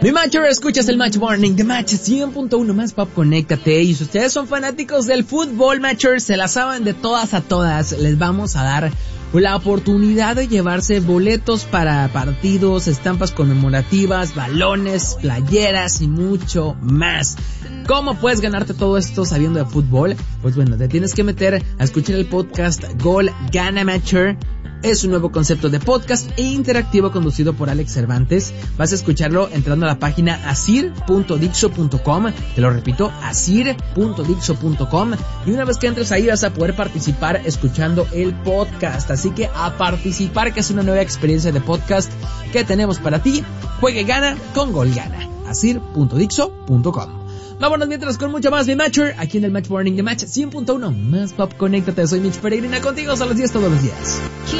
Mi Matcher, escuchas el Match Morning de Match 100.1 más pop, conéctate. Y si ustedes son fanáticos del fútbol, Matcher, se la saben de todas a todas. Les vamos a dar la oportunidad de llevarse boletos para partidos, estampas conmemorativas, balones, playeras y mucho más. ¿Cómo puedes ganarte todo esto sabiendo de fútbol? Pues bueno, te tienes que meter a escuchar el podcast Gol Gana Matcher. Es un nuevo concepto de podcast e interactivo conducido por Alex Cervantes. Vas a escucharlo entrando a la página asir.dixo.com. Te lo repito, asir.dixo.com. Y una vez que entres ahí vas a poder participar escuchando el podcast. Así que a participar, que es una nueva experiencia de podcast que tenemos para ti. Juegue gana con Gol Gana. asir.dixo.com. Vámonos mientras con mucho más de Matcher, aquí en el Match Morning de Match 100.1 más pop, conéctate. Soy Mitch Peregrina, contigo a las 10 todos los días.